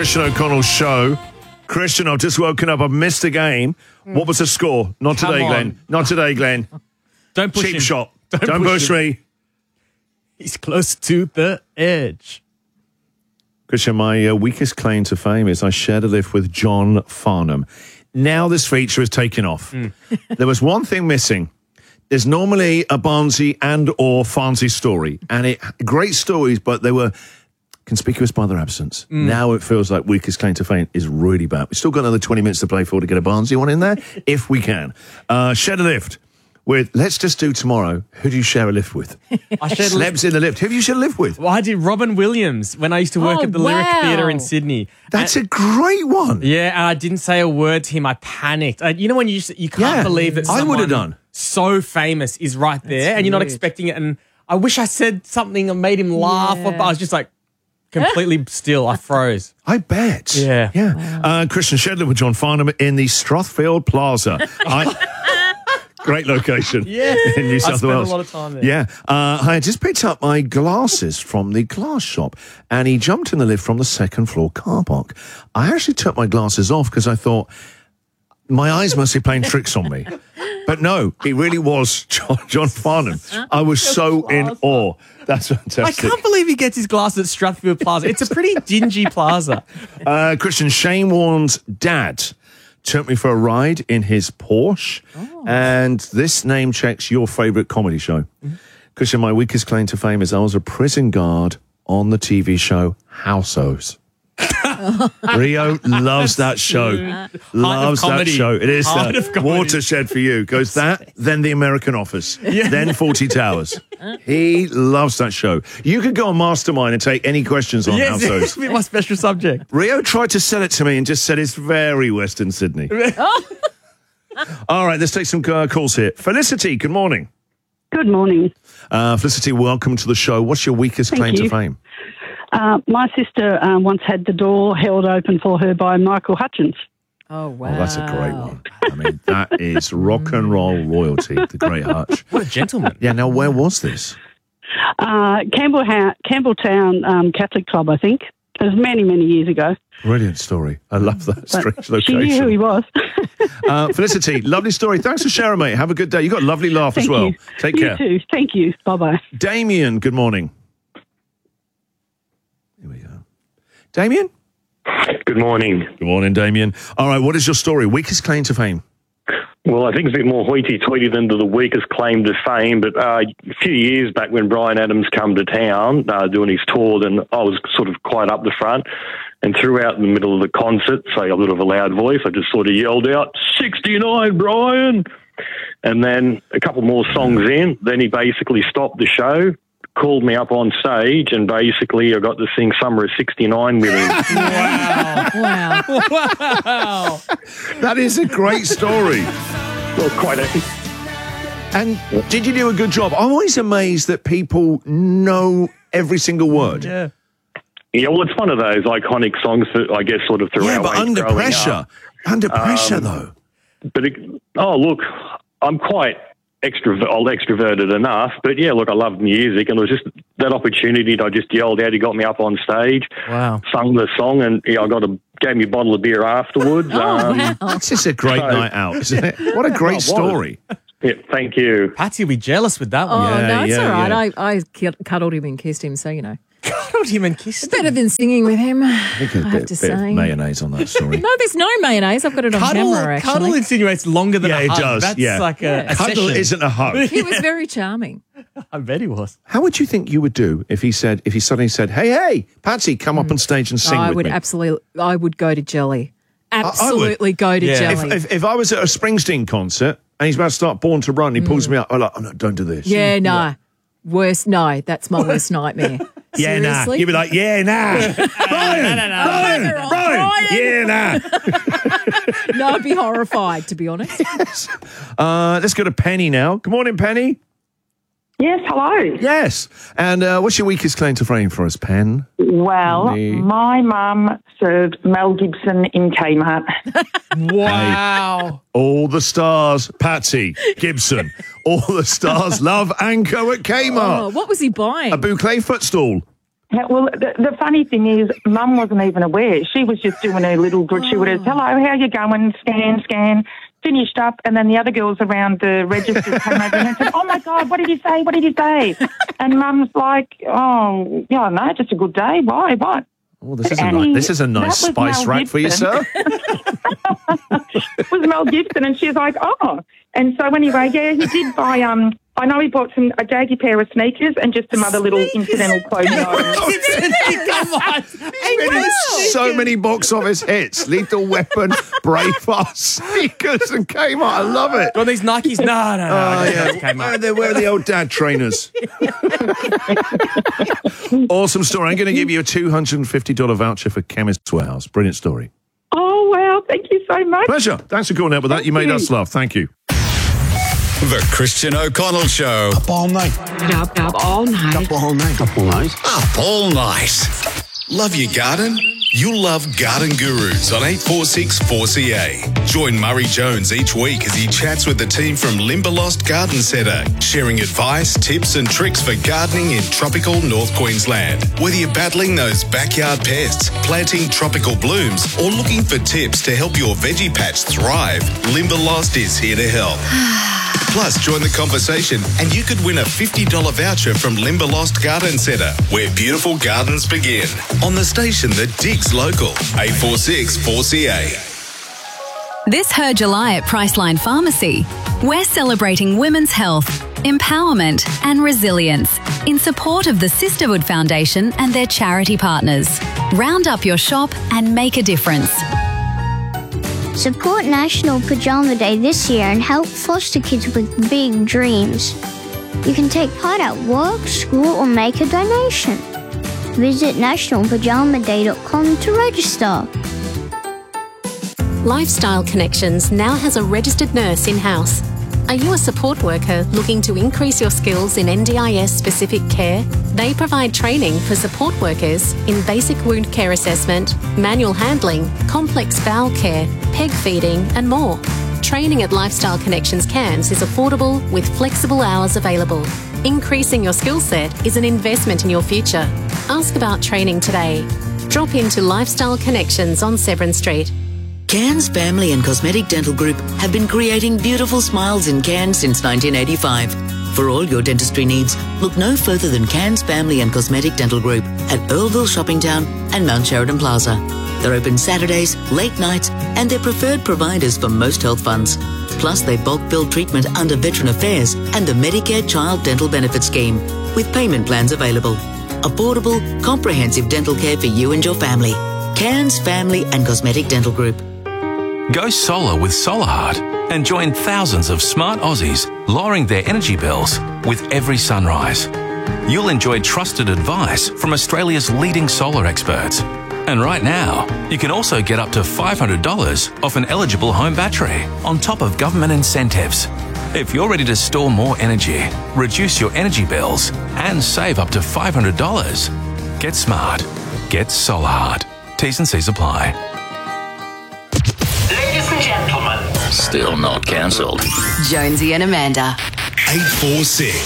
Christian O'Connell's show. Christian, I've just woken up. I've missed a game. What was the score? Not Come today, on. Glenn. Not today, Glenn. Don't push Cheap him. shot. Don't Don't push push him. me. He's close to the edge. Christian, my weakest claim to fame is I shared a lift with John Farnham. Now this feature is taking off. There was one thing missing. There's normally a Barnsley and or Farnsley story, and great stories, but they were conspicuous by their absence. Now it feels like weakest claim to fame is really bad. We've still got another 20 minutes to play for to get a Barnsley one in there, if we can. Shared a lift with, let's just do tomorrow, who do you share a lift with? I shared Celebs in the lift. Who do you share a lift with? Well, I did Robin Williams when I used to work Oh, at the Lyric wow. Theatre in Sydney. That's a great one. Yeah, and I didn't say a word to him. I panicked. You know when you can't Yeah, believe that I someone would've done. so famous is right there, and you're not weird. expecting it. And I wish I said something and made him laugh. Yeah. But I was just like completely still. I froze. I bet. Yeah. Yeah. Christian Shedler with John Farnham in the Strathfield Plaza. Great location. Yeah. In New I South spent Wales. a lot of time there. Yeah. I had just picked up my glasses from the glass shop, and he jumped in the lift from the second floor car park. I actually took my glasses off because I thought my eyes must be playing tricks on me. But no, it really was John Farnham. I was so in awe. That's I fantastic. can't believe he gets his glasses at Strathfield Plaza. It's a pretty dingy plaza. Christian, Shane Warne's dad took me for a ride in his Porsche, and this name checks your favourite comedy show. Christian, my weakest claim to fame is I was a prison guard on the TV show Houseos. Rio loves that show. Loves that comedy. show. It is Heart of the comedy. watershed for you. Goes that, then The American Office, then 40 Towers. He loves that show. You could go on Mastermind and take any questions on Yes, Houseos. it's my special subject. Rio tried to sell it to me and just said it's very Western Sydney. All right, let's take some calls here. Felicity, good morning. Good morning. Felicity, welcome to the show. What's your weakest claim to you. fame? My sister once had the door held open for her by Michael Hutchins. Oh, wow. Oh, that's a great one. I mean, that is rock and roll royalty, the great Hutch. What a gentleman. Yeah, now where was this? Campbelltown Catholic Club, I think. It was many, many years ago. Brilliant story. I love that strange She knew who he location. was. Felicity, lovely story. Thanks for sharing, mate. Have a good day. You got a lovely laugh as Thank well. you. Take You care. too. Thank you. Bye-bye. Damien, good morning. Here we go. Damien? Good morning. Good morning, Damien. All right, what is your story? Weakest claim to fame? Well, I think it's a bit more hoity-toity than the weakest claim to fame, but a few years back when Bryan Adams come to town doing his tour, then I was sort of quite up the front, and throughout in the middle of the concert, say a little of a loud voice, I just sort of yelled out, 69, Bryan! And then a couple more songs in, then he basically stopped the show, called me up on stage, and basically I got to sing Summer of 69 with him. Wow. Wow. That is a great story. Well, quite a... And did you do a good job? I'm always amazed that people know every single word. Yeah. Yeah, well, it's one of those iconic songs that I guess sort of throughout. Yeah, but under growing pressure. up. Under pressure, though. But look, I'm quite extroverted enough. But yeah, look, I love music, and it was just that opportunity that I just yelled out. He got me up on stage, Wow. sung the song, and I gave me a bottle of beer afterwards. Wow. That's just a great night out, isn't it? What a great was. story. Yeah, thank you. Patsy will be jealous with that Oh, one. Yeah, no, it's yeah, all right. yeah. I cuddled him and kissed him, so, you know. Cuddled him and kissed him. Better than singing with him, I think there's a have bit to of say. mayonnaise on that story. No, there's no mayonnaise. I've got it on camera, actually. Cuddle insinuates longer than Yeah, a it hug. does, That's yeah. like a Cuddle session. isn't a hug. He was very charming. I bet he was. How would you think you would do if he suddenly said, hey, Patsy, come up on stage and sing I with would me? I would go to Jelly. Absolutely go to Yeah. Jelly. If I was at a Springsteen concert and he's about to start Born to Run, he pulls me up, I'm like, oh, no, don't do this. yeah, no. Worst, no. That's my worst nightmare. Yeah, nah. Seriously? You'd be like, yeah, nah. Brian, yeah, nah. No, I'd be horrified, to be honest. Let's go to Penny now. Good morning, Penny. Yes, hello. Yes. And what's your weakest claim to fame for us, Pen? Well, Me. my mum served Mel Gibson in Kmart. Wow. All the stars, Patsy, Gibson, all the stars love Anko at Oh, Kmart. what was he buying? A boucle footstool. Well, the funny thing is, Mum wasn't even aware. She was just doing her little gratuitous, hello, how you going, scan, finished up, and then the other girls around the register came over and said, oh, my God, what did you say? And Mum's like, oh, yeah, no, just a good day. Why, what? Oh, this is a nice spice rack for you, sir. It was Mel Gibson, and she's like, oh. And so anyway, yeah, he did buy, I know he bought a daggy pair of sneakers and just some other little incidental clothing items. Come on. So many box office hits. Lethal Weapon, Braveheart, sneakers and Kmart. I love it. Got these Nikes? No. Yeah. Where are the old dad trainers? Awesome story. I'm going to give you a $250 voucher for Chemist's Warehouse. Brilliant story. Oh, wow. Thank you so much. Pleasure. Thanks for calling out with that. You made us laugh. Thank you. The Christian O'Connell Show. Up all night. Up all night. Up all night. Up all night. Up all night. Love your garden? You'll love Garden Gurus on 846 4CA. Join Murray Jones each week as he chats with the team from Limberlost Garden Centre, sharing advice, tips and tricks for gardening in tropical North Queensland. Whether you're battling those backyard pests, planting tropical blooms, or looking for tips to help your veggie patch thrive, Limberlost is here to help. Plus, join the conversation and you could win a $50 voucher from Limberlost Garden Centre, where beautiful gardens begin. On the station that digs local, 846 4CA. This Her July at Priceline Pharmacy, we're celebrating women's health, empowerment and resilience in support of the Sisterhood Foundation and their charity partners. Round up your shop and make a difference. Support National Pajama Day this year and help foster kids with big dreams. You can take part at work, school or make a donation. Visit nationalpajamaday.com to register. Lifestyle Connections now has a registered nurse in-house. Are you a support worker looking to increase your skills in NDIS-specific care? They provide training for support workers in basic wound care assessment, manual handling, complex bowel care, peg feeding and more. Training at Lifestyle Connections Cairns is affordable with flexible hours available. Increasing your skill set is an investment in your future. Ask about training today. Drop into Lifestyle Connections on Severn Street. Cairns Family and Cosmetic Dental Group have been creating beautiful smiles in Cairns since 1985. For all your dentistry needs, look no further than Cairns Family and Cosmetic Dental Group at Earlville Shopping Town and Mount Sheridan Plaza. They're open Saturdays, late nights, and they're preferred providers for most health funds. Plus, they bulk bill treatment under Veteran Affairs and the Medicare Child Dental Benefit Scheme, with payment plans available. Affordable, comprehensive dental care for you and your family. Cairns Family and Cosmetic Dental Group. Go solar with SolarHeart and join thousands of smart Aussies lowering their energy bills with every sunrise. You'll enjoy trusted advice from Australia's leading solar experts. And right now, you can also get up to $500 off an eligible home battery on top of government incentives. If you're ready to store more energy, reduce your energy bills and save up to $500, get smart. Get SolarHeart. T's and C's apply. Ladies and gentlemen. Still not cancelled. Jonesy and Amanda. 846